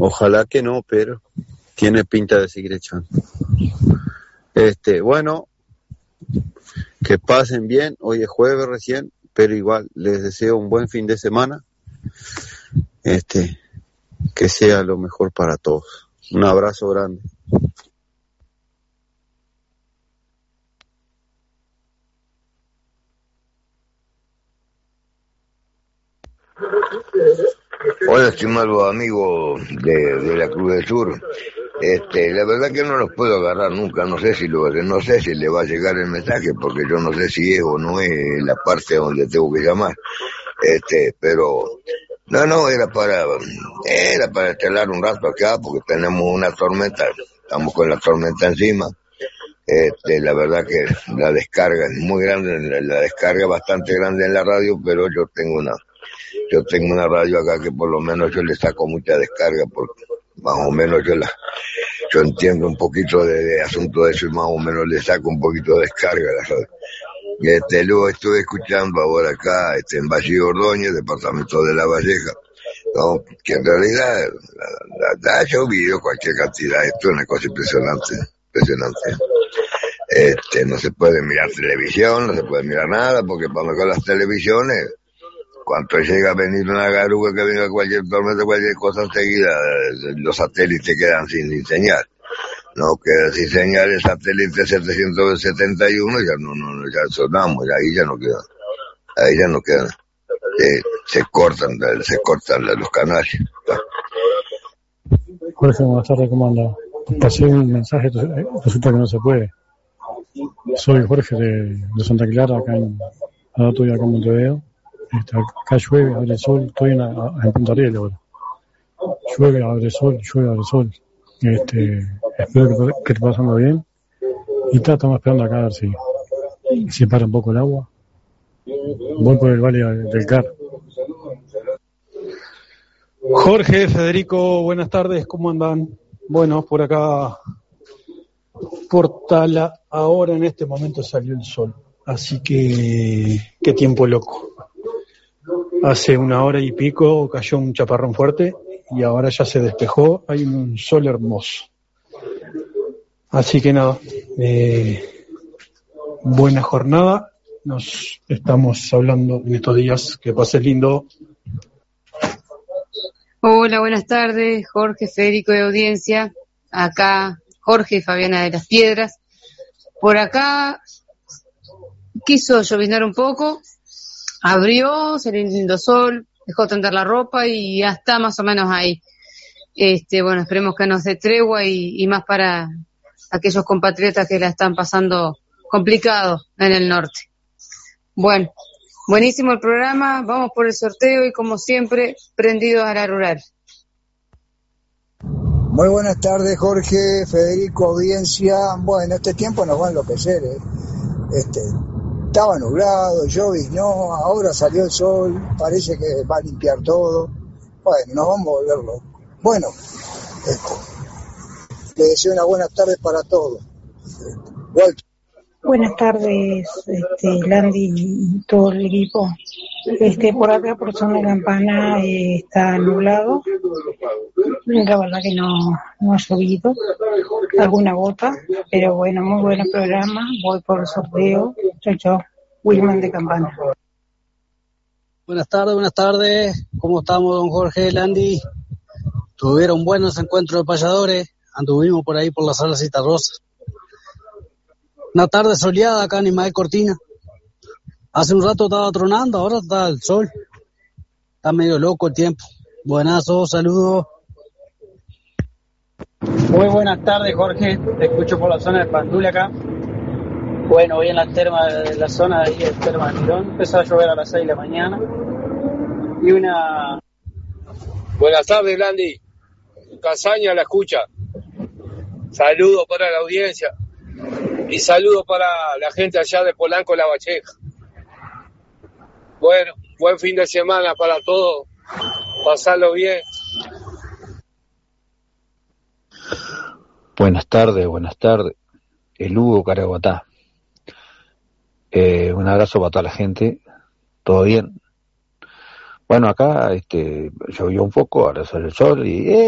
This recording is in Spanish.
Ojalá que no, pero tiene pinta de seguir echando. Bueno, que pasen bien. Hoy es jueves recién, pero igual les deseo un buen fin de semana. Que sea lo mejor para todos. Un abrazo grande. Hola, estimado amigo de la Cruz del Sur. La verdad que no los puedo agarrar nunca, no sé si le va a llegar el mensaje, porque yo no sé si es o no es la parte donde tengo que llamar. Pero no, era para charlar un rato acá, porque tenemos una tormenta, estamos con la tormenta encima. La verdad que la descarga es muy grande, la descarga bastante grande en la radio, pero yo tengo una radio acá que por lo menos yo le saco mucha descarga, porque más o menos yo entiendo un poquito de asunto de eso y más o menos le saco un poquito de descarga a la radio. Luego estuve escuchando ahora acá, en Valle Ordóñez, departamento de La Valleja, no, que en realidad ha llovido cualquier cantidad, esto es una cosa impresionante. No se puede mirar televisión, no se puede mirar nada, porque para con las televisiones, cuando llega a venir una garuga, que venga cualquier tormenta, cualquier cosa enseguida, los satélites quedan sin señal. No queda sin señal el satélite 771, ya sonamos, ahí ya no queda. Se cortan los canales. Jorge, buenas tardes, ¿cómo anda? Pasé un mensaje, resulta que no se puede. Soy Jorge de Santa Clara, ahora estoy acá en Montevideo. Acá llueve, abre sol, estoy en Punta Ariel ahora. Llueve, abre sol. Espero que esté pasando bien. Y estamos esperando acá a ver si para un poco el agua. Voy por el Valle del Car. Jorge, Federico, buenas tardes, ¿cómo andan? Bueno, por acá, por Tala, ahora en este momento salió el sol. Así que, qué tiempo loco. Hace una hora y pico cayó un chaparrón fuerte y ahora ya se despejó, hay un sol hermoso. Así que nada, buena jornada, nos estamos hablando en estos días, que pases lindo. Hola, buenas tardes, Jorge, Federico de audiencia, acá Jorge y Fabiana de las Piedras. Por acá quiso lloviznar un poco, abrió, salió un lindo sol, dejó tender la ropa y ya está más o menos ahí. Bueno, esperemos que nos dé tregua y más para aquellos compatriotas que la están pasando complicado en el norte. Bueno, buenísimo el programa, vamos por el sorteo y como siempre, prendidos a la rural. Muy buenas tardes, Jorge, Federico, audiencia. Bueno, este tiempo nos va a enloquecer, Estaba nublado, lloviznó, ahora salió el sol, parece que va a limpiar todo. Bueno, nos vamos a volver locos. Bueno, le deseo una buena tarde para todos. Walter. Buenas tardes, Landy y todo el equipo. Por acá, por zona de Campana, está nublado. La verdad que no ha llovido, alguna gota, pero bueno, muy buen programa. Voy por el sorteo. Chau, Wilman de Campana. Buenas tardes. ¿Cómo estamos, don Jorge, Landy? Tuvieron buenos encuentros de payadores, anduvimos por ahí por la sala Citarrosa. Una tarde soleada acá en Ismael Cortina. Hace un rato estaba tronando, ahora está el sol. Está medio loco el tiempo. Buenazo, saludos. Muy buenas tardes, Jorge. Te escucho por la zona de Pandula acá. Bueno, hoy en la zona de ahí del Terma de Mirón. Empezó a llover a las 6 de la mañana. Y una... Buenas tardes, Landy. Casaña la escucha. Saludos para la audiencia. Y saludos para la gente allá de Polanco, La Valleja. Bueno, buen fin de semana para todos. Pasarlo bien. Buenas tardes. El Hugo Caraguatá. Un abrazo para toda la gente. ¿Todo bien? Bueno, acá llovió un poco, ahora sale el sol y